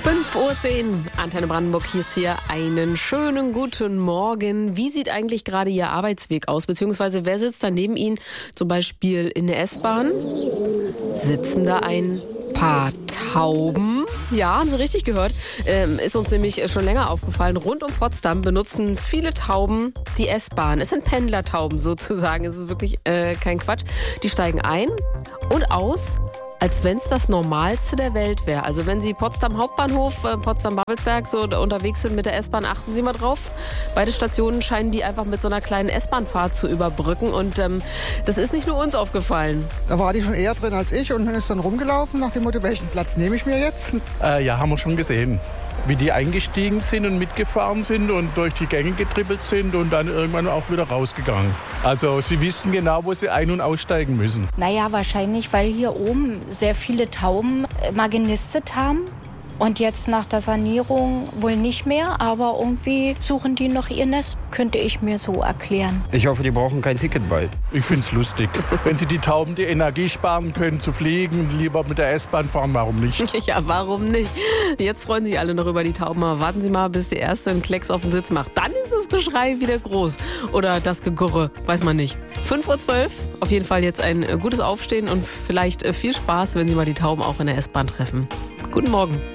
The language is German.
5:10 Uhr, Antenne Brandenburg, hier ist hier einen schönen guten Morgen. Wie sieht eigentlich gerade Ihr Arbeitsweg aus? Beziehungsweise wer sitzt da neben Ihnen, zum Beispiel in der S-Bahn? Sitzen da ein paar Tauben? Ja, haben Sie richtig gehört. Ist uns nämlich schon länger aufgefallen. Rund um Potsdam benutzen viele Tauben die S-Bahn. Es sind Pendlertauben sozusagen. Es ist wirklich kein Quatsch. Die steigen ein und aus, als wenn es das Normalste der Welt wäre. Also wenn Sie Potsdam Hauptbahnhof, Potsdam-Babelsberg so unterwegs sind mit der S-Bahn, achten Sie mal drauf. Beide Stationen scheinen die einfach mit so einer kleinen S-Bahn-Fahrt zu überbrücken. Und das ist nicht nur uns aufgefallen. Da war die schon eher drin als ich und ist dann rumgelaufen nach dem Motto, welchen Platz nehme ich mir jetzt? Ja, haben wir schon gesehen. Wie die eingestiegen sind und mitgefahren sind und durch die Gänge getrippelt sind und dann irgendwann auch wieder rausgegangen. Also sie wissen genau, wo sie ein- und aussteigen müssen. Naja, wahrscheinlich, weil hier oben sehr viele Tauben mal genistet haben. Und jetzt nach der Sanierung wohl nicht mehr, aber irgendwie suchen die noch ihr Nest, könnte ich mir so erklären. Ich hoffe, die brauchen kein Ticket bald. Ich find's lustig. Wenn sie die Tauben die Energie sparen können zu fliegen, lieber mit der S-Bahn fahren, warum nicht? Ja, warum nicht? Jetzt freuen sich alle noch über die Tauben. Aber warten Sie mal, bis die erste einen Klecks auf den Sitz macht. Dann ist das Geschrei wieder groß. Oder das Gegurre, weiß man nicht. 5:12 Uhr, auf jeden Fall jetzt ein gutes Aufstehen und vielleicht viel Spaß, wenn Sie mal die Tauben auch in der S-Bahn treffen. Guten Morgen.